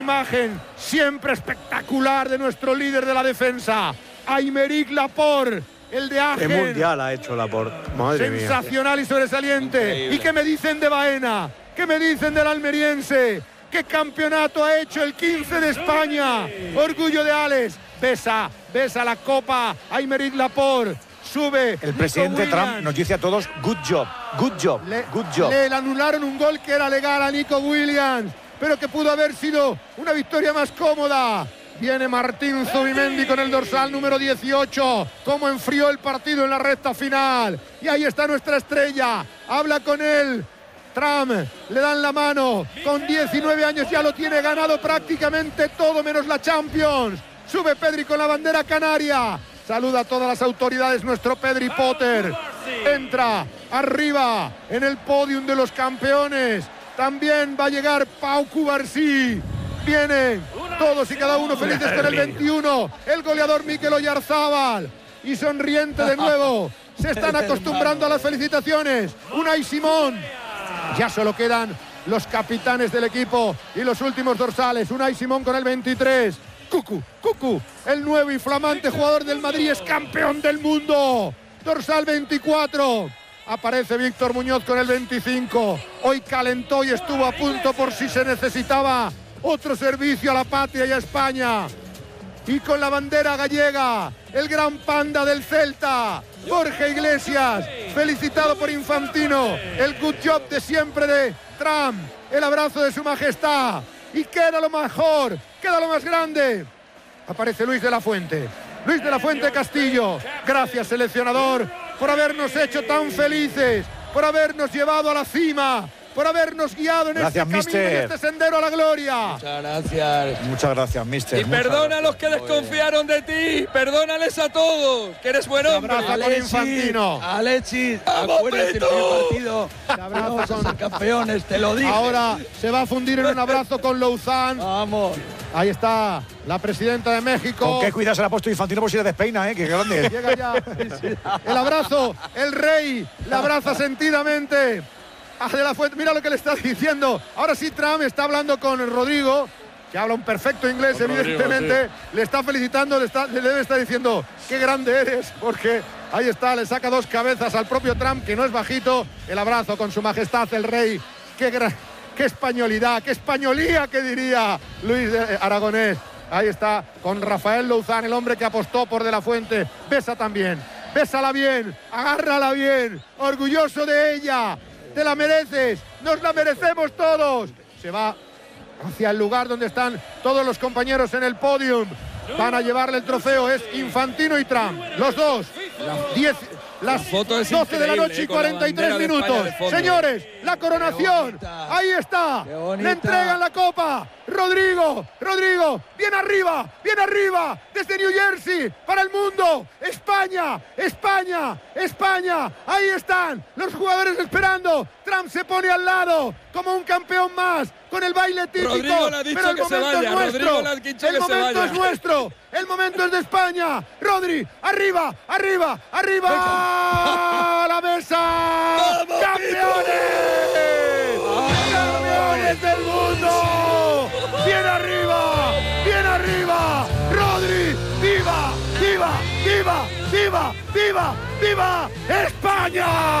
Imagen siempre espectacular de nuestro líder de la defensa, Aymeric Laporte, el de Agen. El mundial ha hecho Laporte, madre mía. Sensacional y sobresaliente. Increíble. ¿Y qué me dicen de Baena? ¿Qué me dicen del almeriense? ¿Qué campeonato ha hecho el 15 de España? Orgullo de Alex. Besa la copa Aymeric Laporte. Sube. El presidente Trump nos dice a todos good job. Le anularon un gol que era legal a Nico Williams, pero que pudo haber sido una victoria más cómoda. Viene Martín Zubimendi con el dorsal número 18. Cómo enfrió el partido en la recta final. Y ahí está nuestra estrella. Habla con él. Trump, le dan la mano. Con 19 años ya lo tiene ganado prácticamente todo menos la Champions. Sube Pedri con la bandera canaria. Saluda a todas las autoridades nuestro Pedri Potter. Entra arriba en el podium de los campeones. También va a llegar Pau Cubarsí. Vienen todos y cada uno felices con el 21. El goleador Mikel Oyarzábal. Y sonriente de nuevo. Se están acostumbrando a las felicitaciones. Unai Simón. Ya solo quedan los capitanes del equipo y los últimos dorsales. Unai Simón con el 23. Cucu, el nuevo y flamante jugador del Madrid, es campeón del mundo. Dorsal 24. Aparece Víctor Muñoz con el 25. Hoy calentó y estuvo a punto por si se necesitaba otro servicio a la patria y a España. Y con la bandera gallega, el gran panda del Celta, Borja Iglesias, felicitado por Infantino. El good job de siempre de Trump. El abrazo de su majestad. Y queda lo mejor, queda lo más grande. Aparece Luis de la Fuente. Luis de la Fuente Castillo. Gracias, seleccionador, por habernos hecho tan felices, por habernos llevado a la cima, por habernos guiado en este camino, en este sendero a la gloria. Muchas gracias. Muchas gracias, mister. Y perdona a los que desconfiaron de ti. Perdónales a todos, que eres buen hombre. Abraza con Infantino. Alexis, acuérdate del partido. Vamos a ser campeones, te lo digo. Ahora se va a fundir en un abrazo con Louzán. Vamos. Ahí está la presidenta de México. Con qué cuidado se le ha puesto Infantino por si le despeina, qué grande. Llega ya el abrazo, el rey le abraza sentidamente a De la Fuente. Mira lo que le está diciendo. Ahora sí, Trump está hablando con Rodrigo, que habla un perfecto inglés, con evidentemente. Rodrigo, sí. Le está felicitando, le debe estar diciendo qué grande eres, porque ahí está, le saca dos cabezas al propio Trump, que no es bajito. El abrazo con su majestad el rey. Qué españolidad, qué españolía, que diría Luis Aragonés. Ahí está con Rafael Louzán, el hombre que apostó por De la Fuente. Besa también, bésala bien, agárrala bien, orgulloso de ella. Te la mereces, nos la merecemos todos. Se va hacia el lugar donde están todos los compañeros en el podium. Van a llevarle el trofeo, es Infantino y Trump, los dos. Las 12 de la noche y 43 minutos. Señores, la coronación. Ahí está. Le entregan la copa. Rodrigo, bien arriba, desde New Jersey, para el mundo. España. Ahí están los jugadores esperando. Trump se pone al lado como un campeón más, con el baile típico. Rodrigo le ha dicho pero el que momento se vaya. es nuestro. Rodrigo le ha dicho el que se momento vaya. es nuestro. El momento es de España. Rodri, arriba. ¡A la mesa! ¡Campeones! ¡Campeones del mundo! ¡Bien arriba! ¡Rodri! ¡Viva España!